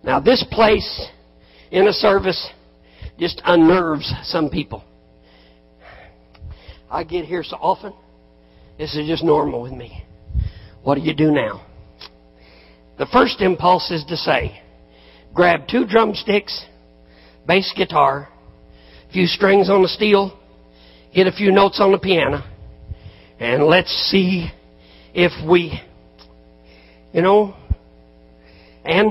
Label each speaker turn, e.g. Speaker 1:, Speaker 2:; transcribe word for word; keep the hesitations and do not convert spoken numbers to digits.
Speaker 1: Now this place in a service just unnerves some people. I get here so often, this is just normal with me. What do you do now? The first impulse is to say, grab two drumsticks, bass guitar, a few strings on the steel, hit a few notes on the piano, and let's see if we, you know, and